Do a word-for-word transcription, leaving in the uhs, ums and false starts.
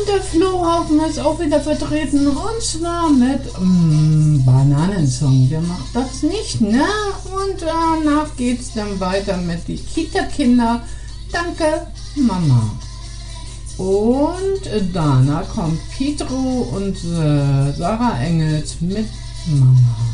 Und der Flohhaufen ist auch wieder vertreten. Und zwar mit mm, Bananensong. Wer macht das nicht, ne? Und danach geht's dann weiter mit die Kita-Kinder. Danke, Mama. Und danach kommt Pietro und äh, Sarah Engels mit Mama.